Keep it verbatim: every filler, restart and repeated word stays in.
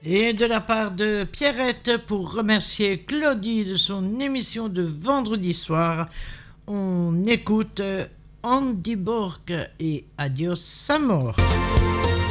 Et de la part de Pierrette, pour remercier Claudie de son émission de vendredi soir, on écoute Andy Borg et Adios Amor.